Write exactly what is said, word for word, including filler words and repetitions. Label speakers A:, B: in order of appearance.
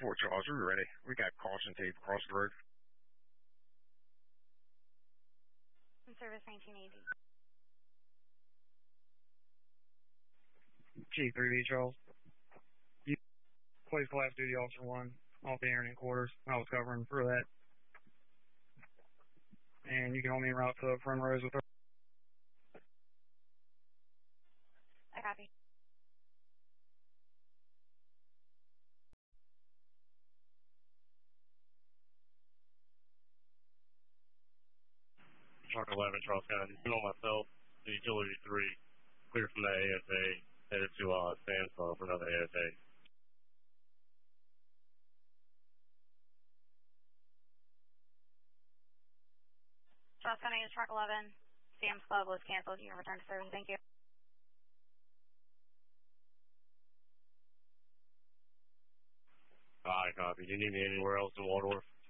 A: Fort Charles, we're ready. We got caution tape across the road.
B: In service nineteen eighty.
C: G three B Charles. You place class duty officer one off the internet quarters. I was covering for that. And you can hold me en route to front rows with her.
B: I copy.
D: Truck eleven, Charles County. You know myself, the Utility three, clear from the A S A, headed to uh, Sam's Club for another A S A.
B: Charles County is truck eleven. Sam's Club was canceled. You can return to service. Thank you.
D: Alright, copy. Do you need me anywhere else in Waldorf?